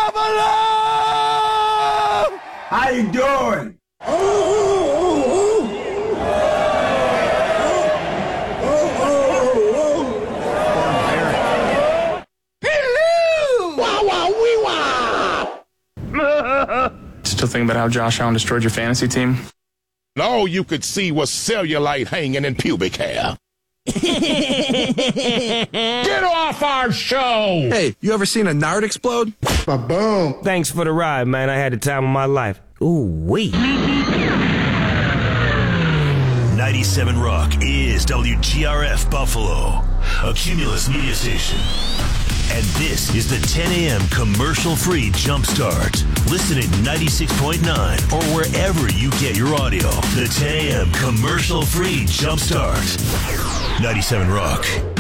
Buffalo! How you doing? Still thinking about how Josh Allen destroyed your fantasy team? All you could see was cellulite hanging in pubic hair. Get off our show! Hey, you ever seen a nard explode? Ba-boom. Thanks for the ride, man. I had the time of my life. Ooh, wait. 97 Rock is WGRF Buffalo, a Cumulus media station. And this is the 10 a.m. commercial-free Jumpstart. Listen at 96.9 or wherever you get your audio. The 10 a.m. commercial-free Jumpstart. 97 Rock.